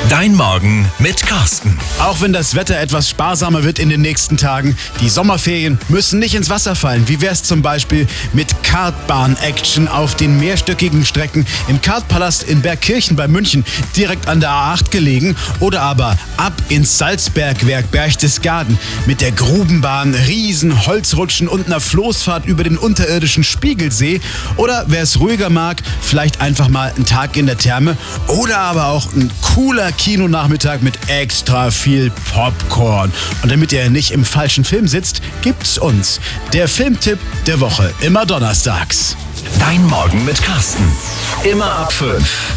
Dein Morgen mit Carsten. Auch wenn das Wetter etwas sparsamer wird in den nächsten Tagen, die Sommerferien müssen nicht ins Wasser fallen. Wie wär's zum Beispiel mit Kartbahn-Action auf den mehrstöckigen Strecken im Kartpalast in Bergkirchen bei München, direkt an der A8 gelegen, oder aber ab ins Salzbergwerk Berchtesgaden mit der Grubenbahn, riesen Holzrutschen und einer Floßfahrt über den unterirdischen Spiegelsee, oder wer es ruhiger mag, vielleicht einfach mal einen Tag in der Therme oder aber auch ein cooler Kinonachmittag mit extra viel Popcorn. Und damit ihr nicht im falschen Film sitzt, gibt's uns der Filmtipp der Woche, immer donnerstags. Dein Morgen mit Carsten. Immer ab 5.